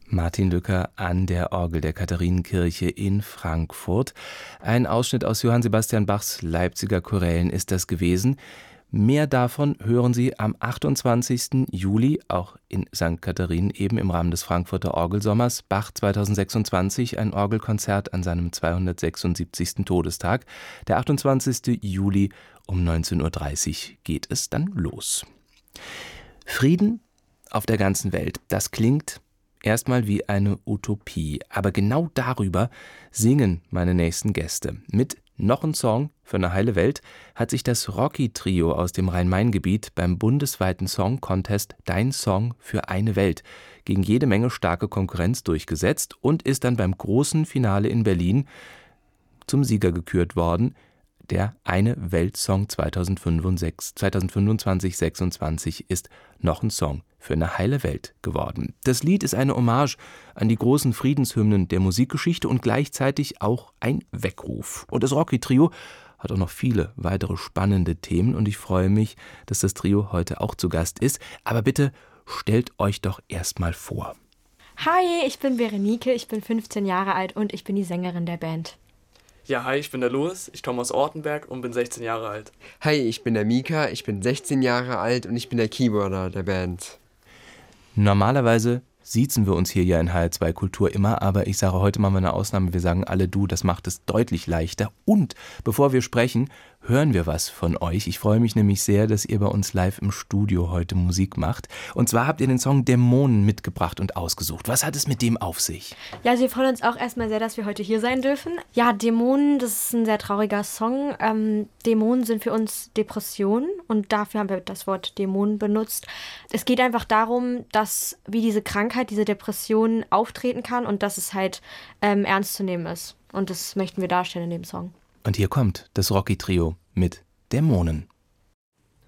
Martin Lücker an der Orgel der Katharinenkirche in Frankfurt. Ein Ausschnitt aus Johann Sebastian Bachs Leipziger Chorälen ist das gewesen. Mehr davon hören Sie am 28. Juli, auch in St. Katharinen, eben im Rahmen des Frankfurter Orgelsommers. Bach 2026, ein Orgelkonzert an seinem 276. Todestag. Der 28. Juli um 19.30 Uhr geht es dann los. Frieden auf der ganzen Welt, das klingt erstmal wie eine Utopie. Aber genau darüber singen meine nächsten Gäste. Mit Noch ein Song für eine heile Welt hat sich das Rocky-Trio aus dem Rhein-Main-Gebiet beim bundesweiten Song-Contest Dein Song für eine Welt gegen jede Menge starke Konkurrenz durchgesetzt und ist dann beim großen Finale in Berlin zum Sieger gekürt worden. Der eine Weltsong 2025-26 ist Noch ein Song für eine heile Welt geworden. Das Lied ist eine Hommage an die großen Friedenshymnen der Musikgeschichte und gleichzeitig auch ein Weckruf. Und das Rocky-Trio hat auch noch viele weitere spannende Themen und ich freue mich, dass das Trio heute auch zu Gast ist. Aber bitte stellt euch doch erstmal vor. Hi, ich bin Berenike, ich bin 15 Jahre alt und ich bin die Sängerin der Band. Ja, hi, ich bin der Louis, ich komme aus Ortenberg und bin 16 Jahre alt. Hi, ich bin der Mika, ich bin 16 Jahre alt und ich bin der Keyboarder der Band. Normalerweise siezen wir uns hier ja in HR2 Kultur immer, aber ich sage, heute machen wir eine Ausnahme, wir sagen alle du, das macht es deutlich leichter. Und bevor wir sprechen, hören wir was von euch. Ich freue mich nämlich sehr, dass ihr bei uns live im Studio heute Musik macht. Und zwar habt ihr den Song Dämonen mitgebracht und ausgesucht. Was hat es mit dem auf sich? Ja, also wir freuen uns auch erstmal sehr, dass wir heute hier sein dürfen. Ja, Dämonen, das ist ein sehr trauriger Song. Dämonen sind für uns Depressionen und dafür haben wir das Wort Dämonen benutzt. Es geht einfach darum, dass wie diese Krankheit, diese Depression auftreten kann und dass es halt ernst zu nehmen ist. Und das möchten wir darstellen in dem Song. Und hier kommt das Rocky-Trio mit Dämonen.